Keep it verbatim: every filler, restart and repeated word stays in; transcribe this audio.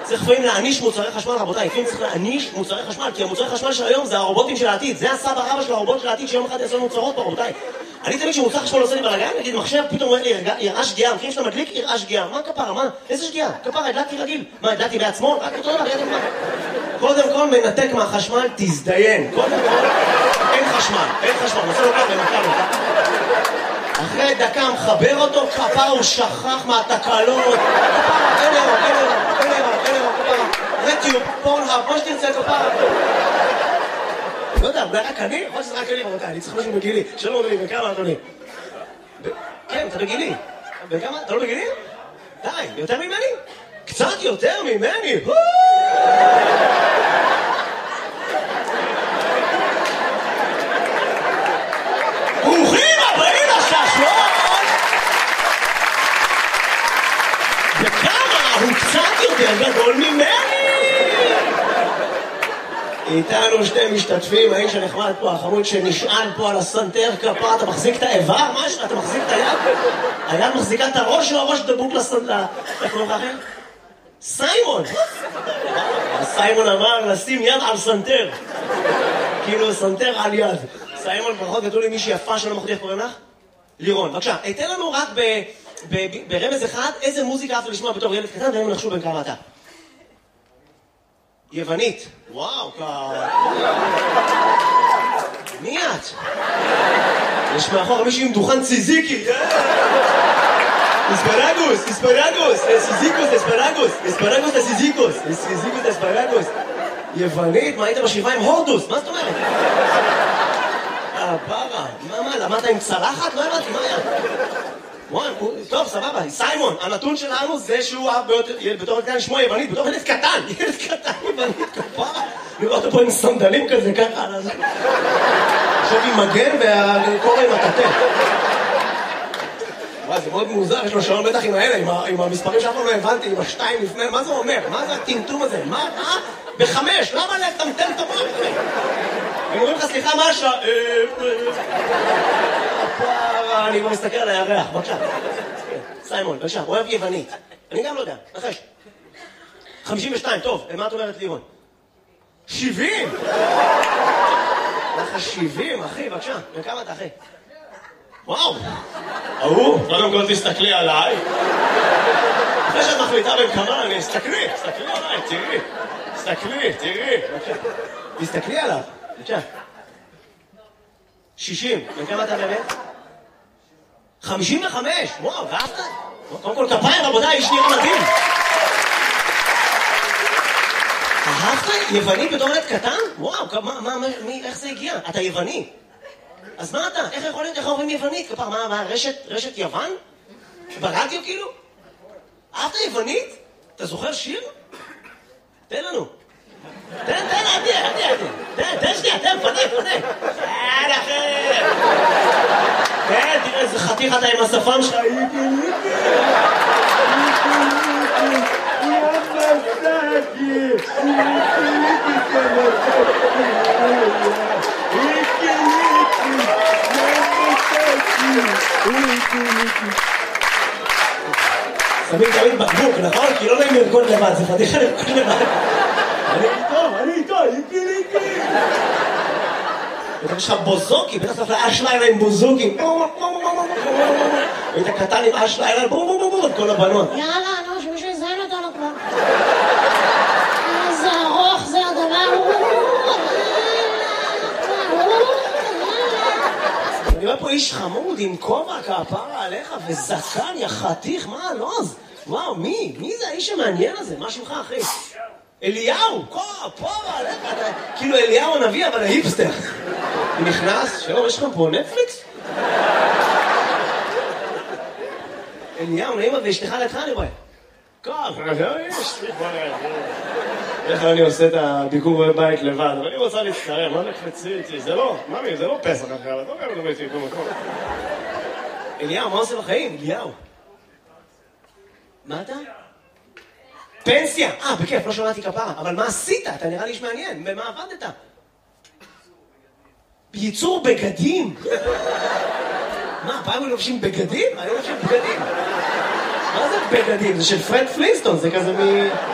צריך לפעמים להעניש מוצרי חשמל, רבותיי, לפעמים צריך להעניש מוצרי חשמל, כי המוצרי חשמל של היום זה הרובוטים של העתיד, זה הסבא רבא של הרובוט של העתיד שיום אחד יעשו מוצרות פה, רבותיי. אני תמיד שמוצר חשמל עושה לי בלגן, נגיד מחשב, פתאום אומר לי, יראה שגיאה, מכירים שאתה מדליק, יראה שגיאה, מה כפרה, מה? איזה שגיאה? כפרה, הדלקתי רגיל. מה, הדלקתי בעצמו? רק אותו דבר, ידעתי מה? קודם כל, מנתק מהחשמל, תזדיין. קודם כל, אין חשמל, אין חשמל, נעשה לו ככה, מנתק לו. אחרי דקה מחבר אותו, כפרה, הוא שכח מהתקלות. כפרה, אין אירו, אין אירו, אין אירו, אין אירו, כפרה. רטיוב, פורנהאב, מה שתרצה, כפרה. לא יודע, אולי רק אני? יכול שזה רק אני, רבותיי, אני צריך משהו בגילי. שלום, אדוני, בכמה, אדוני? כן, אתה בגילי. בכמה? אתה לא בגילי? די, יותר ממני? קצת יותר ממני! ברוכים הבאים לששלון! וכמה הוא קצת יותר גדול ממני! איתנו שתי משתתפים, האיש הנחמד פה, החמוד שנשען פה על הסנטר כפרה, אתה מחזיק את האיבר? משהו? אתה מחזיק את היד? היד מחזיקה את הראש או הראש דבוק לסנטר? איך קוראים לך אחר? סיימון! סיימון אמר לשים יד על סנטר. כאילו סנטר על יד. סיימון, ברכות גדול לי מישהי יפה שלא מחודי, איך קוראים לך? לירון, בבקשה, תן לנו רק ברמז אחד איזה מוזיקה אהבת לשמוע בתור ילד קטן והם נחשו בין כמה אתה. יוונית. וואו, כ... מי את? יש מאחור מישהי עם דוכן ציזיקי. אספרגוס, אספרגוס, סיזיקוס, אספרגוס, אספרגוס לסיזיקוס, סיזיקוס לאספרגוס. יוונית? מה היית בשבעה עם הורדוס? מה זאת אומרת? אה, פרה. מה, מה, למדת עם צלחת? לא הבנתי, מה היה? וואי, טוב, סבבה, סיימון, הנתון שלנו זה שהוא אהב בתור קטן שמו יוונית, בתור ילד קטן, ילד קטן יוונית, כפרה. נראה אותו פה עם סנדלים כזה, ככה, על הזה. עכשיו עם מגן והקורא עם הקטן. וואי, זה מאוד מוזר, יש לו שעון בטח עם האלה, עם המספרים שאף פעם לא הבנתי, עם השתיים לפני, מה זה אומר? מה זה הטמטום הזה? מה? מה? בחמש, למה לטמטם את המוח? הם אומרים לך, סליחה, מה השעה? פרה, אני כבר מסתכל על הירח, בבקשה. סיימון, בבקשה, אוהב יוונית. אני גם לא יודע, נחש. חמישים ושתיים, טוב, מה את אומרת לירון? שבעים! לך שבעים, אחי, בבקשה. וכמה אתה, אחי? וואו! אהו, קודם כל תסתכלי עליי. אחרי שאת מחליטה בין כמה, אני אסתכלי, תסתכלי עליי, תראי. תסתכלי, תראי. בבקשה. תסתכלי עליו, בבקשה. שישים, וכמה אתה באמת? חמישים וחמש! וואו, ואהבת? קודם כל כפיים, רבותיי, איש נראה מדהים. אהבת? יווני בתור ילד קטן? וואו, מה, מה, מי, איך זה הגיע? אתה יווני. אז מה אתה? איך יכול להיות, איך אומרים יוונית? כפר, מה, מה, רשת, רשת יוון? ברדיו כאילו? אהבת יוונית? אתה זוכר שיר? תן לנו. תן, תן, עדי, עדי, עדי. תן, תן שנייה, תן, פנה, פנה. תן, אחר. תן, תראה איזה חתיך אתה עם השפם שלך. שמים תמיד בקבוק, נכון? כי לא נעים לרקוד לבד, זה פתיחה לרקוד לבד. אני איתו, אני איתו, איקי ליקי. יש לך בוזוקי, בטח צריך לאש לילה עם בוזוקי. היית קטן עם אש לילה, בואו בואו בואו, כל הבנות. יאללה, נו, שמישהו יזיין אותנו כבר. איזה ארוך זה הדבר. אני רואה פה איש חמוד עם כובע כפרה עליך וזקן, יא חתיך, מה הלוז? וואו, מי? מי זה האיש המעניין הזה? מה שמך, אחי? אליהו! כפרה עליך, כאילו אליהו הנביא, אבל ההיפסטר. נכנס, שלום, יש לכם פה נטפליקס? אליהו, נעימה ואשתך לידך אני רואה. כפרה, יש לי כבר... איך אני עושה את הביקור בבית לבד, אבל אני רוצה להצטרם, מה נקפצי איתי? זה לא, ממי, זה לא פסח אחרי, אבל לא גם לא הייתי במקום. אליהו, מה עושה בחיים? אליהו. מה אתה? פנסיה! אה, בכיף, לא שמעתי כפרה, אבל מה עשית? אתה נראה לי איש מעניין, במה עבדת? ייצור בגדים? מה, פעם היו לובשים בגדים? היו לובשים בגדים. מה זה בגדים? זה של פרד פלינסטון, זה כזה מ...